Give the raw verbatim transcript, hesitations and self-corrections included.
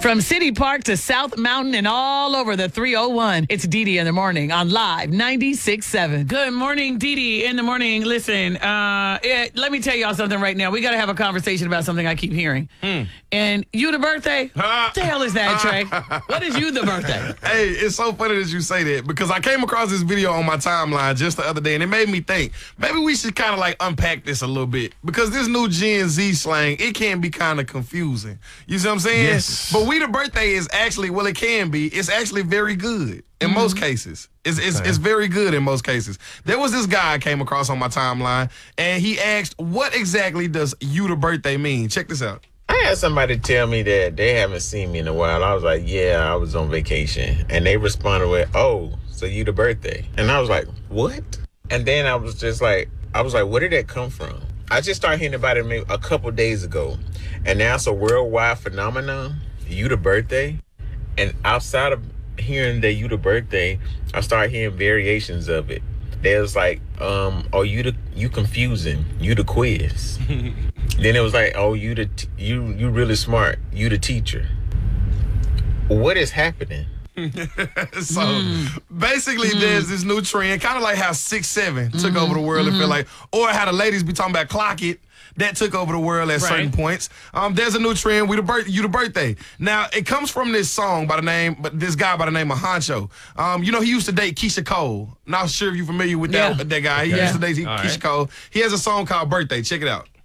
From City Park to South Mountain and all over the three oh one, it's Dee Dee in the morning on Live ninety-six point seven. Good morning, Dee Dee in the morning. Listen, uh, it, let me tell y'all something right now. We got to have a conversation about something I keep hearing. Mm. And you the birthday? What the hell is that, Trey? What is you the birthday? Hey, it's so funny that you say that because I came across this video on my timeline just the other day and it made me think maybe we should kind of like unpack this a little bit because this new Gen Z slang, it can be kind of confusing. You see what I'm saying? Yes. But we the birthday is actually, well, it can be. It's actually very good in mm-hmm. most cases. It's, it's, okay. it's very good in most cases. There was this guy I came across on my timeline and he asked, what exactly does you the birthday mean? Check this out. I had somebody tell me that they haven't seen me in a while. I was like, yeah, I was on vacation. And they responded with, oh, so you the birthday. And I was like, what? And then I was just like, I was like, where did that come from? I just started hearing about it maybe a couple days ago. And now it's a worldwide phenomenon, you the birthday. And outside of hearing that you the birthday, I started hearing variations of it. There's like, um, oh, you the you confusing, you the quiz. Then it was like, oh, you the t- you you really smart, you the teacher. What is happening? so mm. basically, mm. there's this new trend, kind of like how six seven took mm-hmm. over the world. Mm-hmm. It feel like, or how the ladies be talking about clock it. That took over the world at right. certain points. Um, there's a new trend. We the birth, you the birthday. Now it comes from this song by the name, but this guy by the name of Honcho. Um, you know he used to date Keisha Cole. Not sure if you're familiar with that yeah. that guy. He yeah. used to date Keisha right. Cole. He has a song called Birthday. Check it out.